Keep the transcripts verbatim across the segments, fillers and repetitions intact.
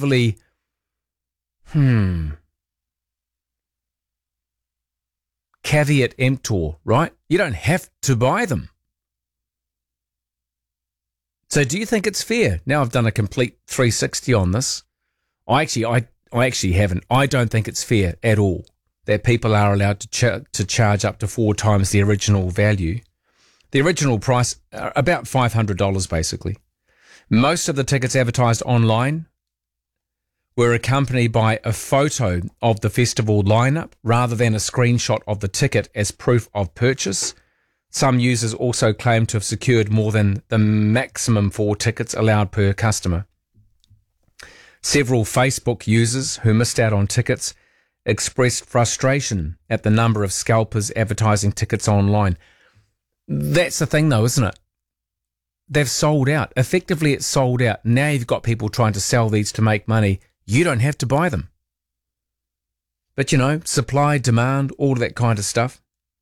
effectively, hmm, caveat emptor, right? You don't have to buy them. So do you think it's fair? Now I've done a complete three sixty on this. I actually, I, I actually haven't. I don't think it's fair at all that people are allowed to ch- to charge up to four times the original value. The original price, uh, about five hundred dollars basically. Most of the tickets advertised online were accompanied by a photo of the festival lineup rather than a screenshot of the ticket as proof of purchase. Some users also claim to have secured more than the maximum four tickets allowed per customer. Several Facebook users who missed out on tickets expressed frustration at the number of scalpers advertising tickets online. That's the thing though, isn't it? They've sold out. Effectively, it's sold out. Now you've got people trying to sell these to make money. You don't have to buy them. But, you know, supply, demand, all of that kind of stuff.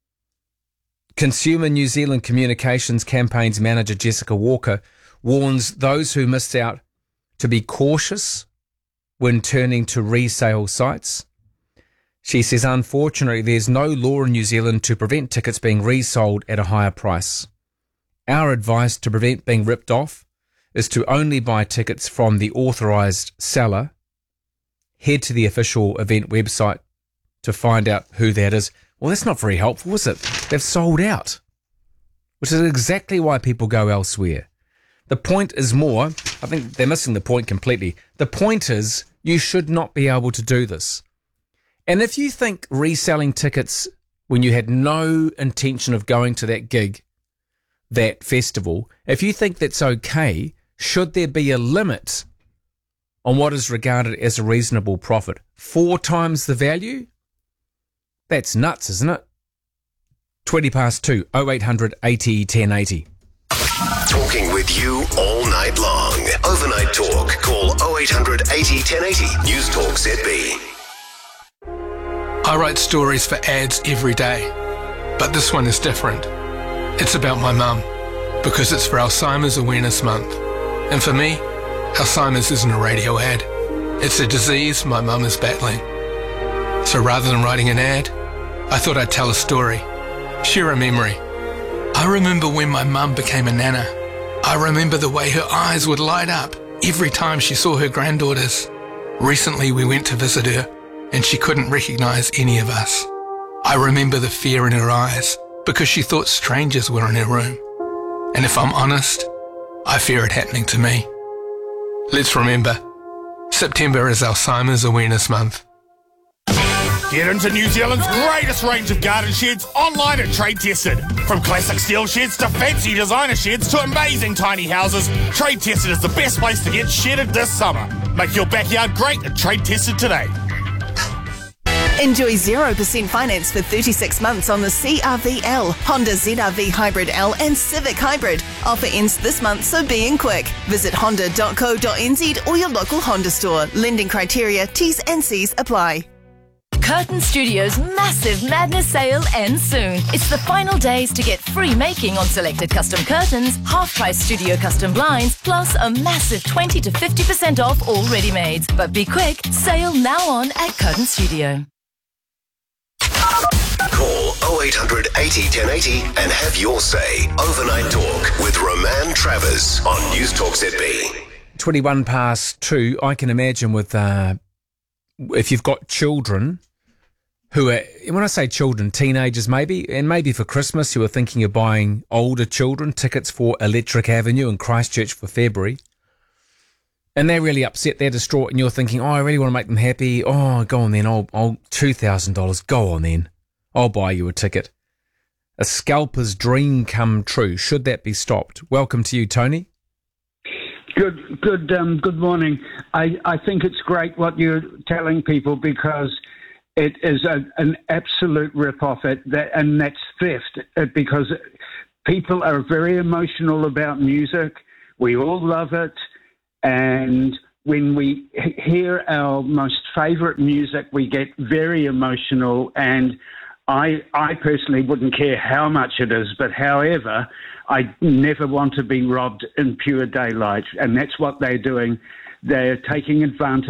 Consumer New Zealand Communications Campaigns Manager Jessica Walker warns those who missed out to be cautious when turning to resale sites. She says, unfortunately, there's no law in New Zealand to prevent tickets being resold at a higher price. Our advice to prevent being ripped off is to only buy tickets from the authorised seller. Head to the official event website to find out who that is. Well, that's not very helpful, is it? They've sold out, which is exactly why people go elsewhere. The point is more, I think they're missing the point completely. The point is you should not be able to do this. And if you think reselling tickets when you had no intention of going to that gig, that festival, if you think that's okay, should there be a limit on what is regarded as a reasonable profit? Four times the value? That's nuts, isn't it? twenty past two, oh eight hundred eighty ten eighty. Talking with you all night long. Overnight Talk. Call oh eight hundred eighty ten eighty. News Talk Z B. I write stories for ads every day, but this one is different. It's about my mum, because it's for Alzheimer's Awareness Month. And for me, Alzheimer's isn't a radio ad. It's a disease my mum is battling. So rather than writing an ad, I thought I'd tell a story, share a memory. I remember when my mum became a nana. I remember the way her eyes would light up every time she saw her granddaughters. Recently we went to visit her and she couldn't recognise any of us. I remember the fear in her eyes because she thought strangers were in her room. And if I'm honest, I fear it happening to me. Let's remember, September is Alzheimer's Awareness Month. Get into New Zealand's greatest range of garden sheds online at Trade Tested. From classic steel sheds to fancy designer sheds to amazing tiny houses, Trade Tested is the best place to get shedded this summer. Make your backyard great at Trade Tested today. Enjoy zero percent finance for thirty-six months on the C R V L, Honda Z R V Hybrid L and Civic Hybrid. Offer ends this month, so be in quick. Visit honda dot co dot n z or your local Honda store. Lending criteria, T's and C's apply. Curtain Studios' massive madness sale ends soon. It's the final days to get free making on selected custom curtains, half-price studio custom blinds, plus a massive twenty to fifty percent off all ready-mades. But be quick, sale now on at Curtain Studio. Call oh eight hundred eighty ten eighty and have your say. Overnight Talk with Roman Travers on News Talk Z B. twenty-one past two, I can imagine with, uh, if you've got children who are, when I say children, teenagers maybe, and maybe for Christmas who are thinking of buying older children tickets for Electric Avenue in Christchurch for February. And they're really upset, they're distraught, and you're thinking, oh, I really want to make them happy. Oh, go on then, I'll, I'll two thousand dollars, go on then. I'll buy you a ticket. A scalper's dream come true. Should that be stopped? Welcome to you, Tony. Good, good, um, good morning. I, I think it's great what you're telling people because it is a, an absolute rip-off, at that, and that's theft uh, because people are very emotional about music. We all love it. And when we hear our most favourite music, we get very emotional. And I, I personally wouldn't care how much it is, but however, I never want to be robbed in pure daylight. And that's what they're doing. They're taking advantage